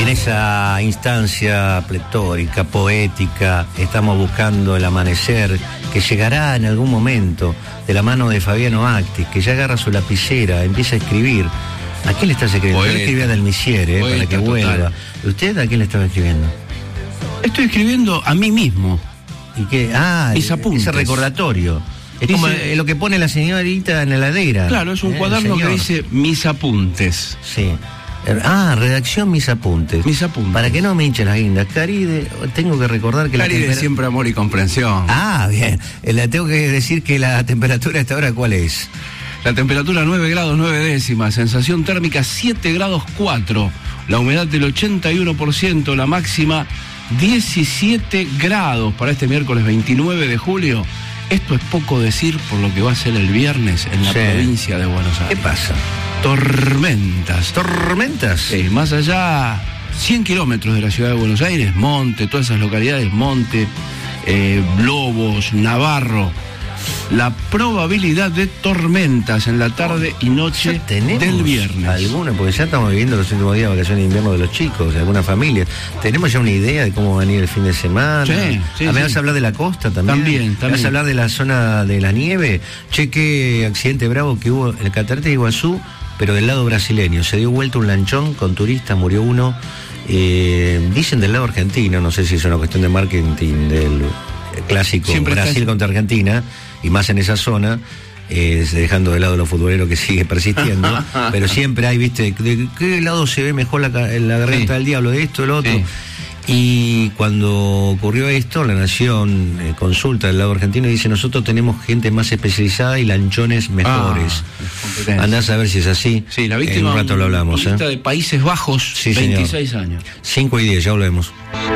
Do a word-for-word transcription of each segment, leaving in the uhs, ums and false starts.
En esa instancia pletórica, poética, estamos buscando el amanecer que llegará en algún momento de la mano de Fabiano Actis, que ya agarra su lapicera, empieza a escribir. ¿A quién le estás escribiendo? Yo le escribí a Delmisier, eh, para que vuelva. Total. ¿Usted a quién le estaba escribiendo? Estoy escribiendo a mí mismo. ¿Y qué? Ah, mis apuntes. Ese recordatorio. Es dice, como lo que pone la señorita en la heladera. Claro, es un eh, cuaderno que dice mis apuntes. Sí. Ah, redacción mis apuntes. Mis apuntes. Para que no me hinche las guindas. Caride, tengo que recordar que Caride la temperatura... siempre amor y comprensión. Ah, bien. Le tengo que decir que la temperatura a esta hora, ¿cuál es? La temperatura nueve grados nueve décimas, sensación térmica siete grados cuatro, la humedad del ochenta y uno por ciento, la máxima diecisiete grados para este miércoles veintinueve de julio. Esto es poco decir por lo que va a ser el viernes en la sí. provincia de Buenos Aires. ¿Qué pasa? Tormentas. ¿Tormentas? Sí, más allá, cien kilómetros de la ciudad de Buenos Aires, Monte, todas esas localidades, Monte, eh, Lobos, Navarro. La probabilidad de tormentas en la tarde y noche del viernes. ¿Alguna? Porque ya estamos viviendo los últimos días de vacaciones de invierno de los chicos, de alguna familia. ¿Tenemos ya una idea de cómo va a venir el fin de semana? Sí, sí, ¿Me sí. vas a hablar de la costa también? También, también. ¿Me vas a hablar de la zona de la nieve? Che, qué accidente bravo que hubo en el Catarate de Iguazú, pero del lado brasileño. Se dio vuelta un lanchón con turistas, murió uno. Eh, dicen del lado argentino, no sé si es una cuestión de marketing del clásico Siempre Brasil está... contra Argentina, y más en esa zona, eh, dejando de lado los futboleros que sigue persistiendo, pero siempre hay, viste, de qué lado se ve mejor la, la garganta sí. del diablo, de esto, del otro. Sí. Y cuando ocurrió esto, la Nación eh, consulta del lado argentino y dice, nosotros tenemos gente más especializada y lanchones mejores. Ah, andás a ver si es así. Sí, la víctima, en un rato lo hablamos. Turista ¿eh? de Países Bajos, sí, veintiséis señor. años. cinco y diez, ya volvemos.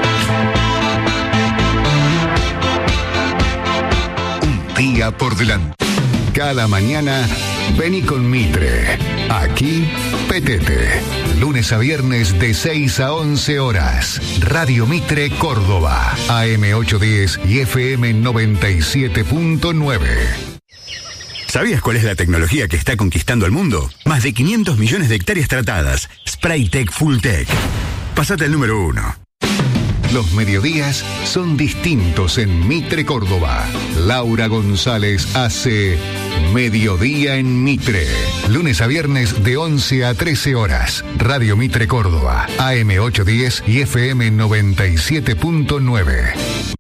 Día por delante. Cada mañana, vení con Mitre. Aquí, Petete. Lunes a viernes de seis a once horas. Radio Mitre Córdoba. A M ochocientos diez y F M noventa y siete punto nueve. ¿Sabías cuál es la tecnología que está conquistando el mundo? Más de quinientos millones de hectáreas tratadas. Spraytec Fulltech. Pasate al número uno. Los mediodías son distintos en Mitre Córdoba. Laura González hace Mediodía en Mitre. Lunes a viernes de once a trece horas. Radio Mitre Córdoba. A M ochocientos diez y F M noventa y siete punto nueve.